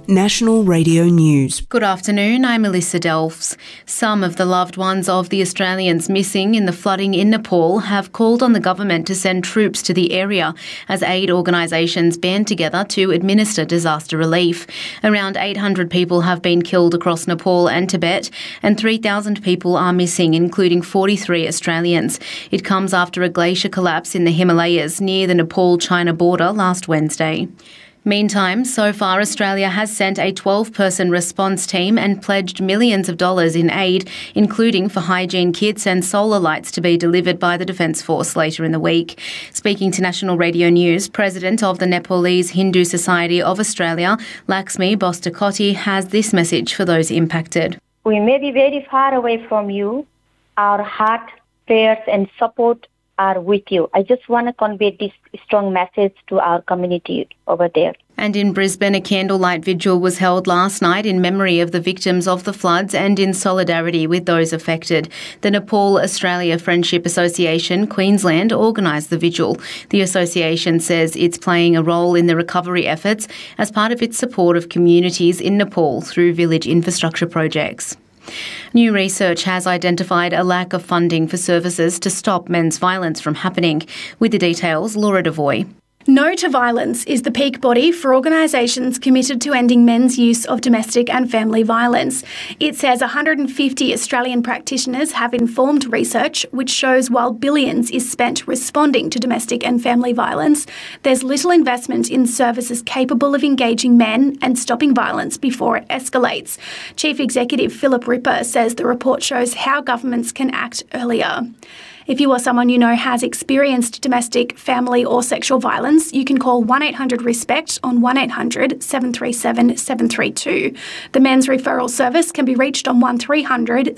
National Radio News. Good afternoon, I'm Melissa Delfs. Some of the loved ones of the Australians missing in the flooding in Nepal have called on the government to send troops to the area as aid organisations band together to administer disaster relief. Around 800 people have been killed across Nepal and Tibet, and 3,000 people are missing, including 43 Australians. It comes after a glacier collapse in the Himalayas near the Nepal-China border last Wednesday. Meantime, so far Australia has sent a 12-person response team and pledged millions of dollars in aid, including for hygiene kits and solar lights to be delivered by the Defence Force later in the week. Speaking to National Radio News, President of the Nepalese Hindu Society of Australia, Lakshmi Bostakoti, has this message for those impacted. We may be very far away from you. Our heart, prayers and support are with you. I just want to convey this strong message to our community over there. And in Brisbane, a candlelight vigil was held last night in memory of the victims of the floods and in solidarity with those affected. The Nepal-Australia Friendship Association Queensland organised the vigil. The association says it's playing a role in the recovery efforts as part of its support of communities in Nepal through village infrastructure projects. New research has identified a lack of funding for services to stop men's violence from happening. With the details, Laura Devoy. No to Violence is the peak body for organisations committed to ending men's use of domestic and family violence. It says 150 Australian practitioners have informed research which shows while billions is spent responding to domestic and family violence, there's little investment in services capable of engaging men and stopping violence before it escalates. Chief Executive Philip Ripper says the report shows how governments can act earlier. If you or someone you know has experienced domestic, family or sexual violence, you can call 1800-RESPECT on 1800 737 732. The Men's Referral Service can be reached on 1300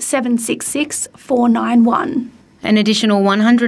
766 491. An additional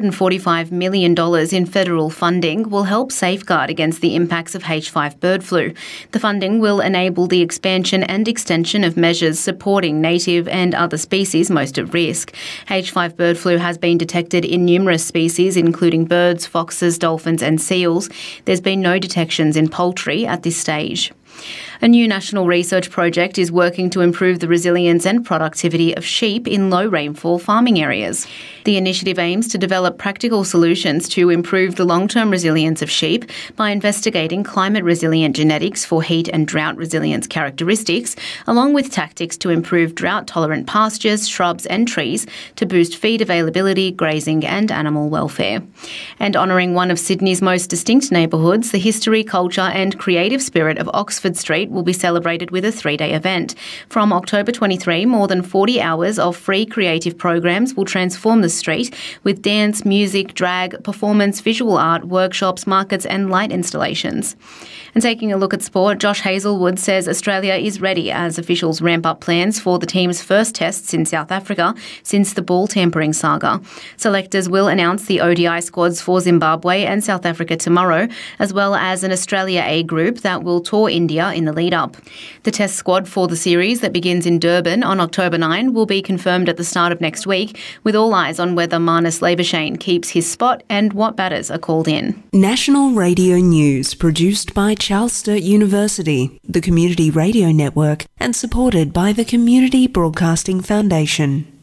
$145 million in federal funding will help safeguard against the impacts of H5 bird flu. The funding will enable the expansion and extension of measures supporting native and other species most at risk. H5 bird flu has been detected in numerous species, including birds, foxes, dolphins and seals. There's been no detections in poultry at this stage. A new national research project is working to improve the resilience and productivity of sheep in low rainfall farming areas. The initiative aims to develop practical solutions to improve the long-term resilience of sheep by investigating climate-resilient genetics for heat and drought resilience characteristics, along with tactics to improve drought-tolerant pastures, shrubs and trees to boost feed availability, grazing and animal welfare. And honouring one of Sydney's most distinct neighbourhoods, the history, culture and creative spirit of Oxford Street will be celebrated with a 3-day event. From October 23, more than 40 hours of free creative programs will transform the street with dance, music, drag, performance, visual art, workshops, markets and light installations. And taking a look at sport, Josh Hazelwood says Australia is ready as officials ramp up plans for the team's first tests in South Africa since the ball tampering saga. Selectors will announce the ODI squads for Zimbabwe and South Africa tomorrow, as well as an Australia A group that will tour India in the lead-up. The test squad for the series that begins in Durban on October 9 will be confirmed at the start of next week, with all eyes on whether Marnus Labuschagne keeps his spot and what batters are called in. National Radio News, produced by Charles Sturt University, the Community Radio Network, and supported by the Community Broadcasting Foundation.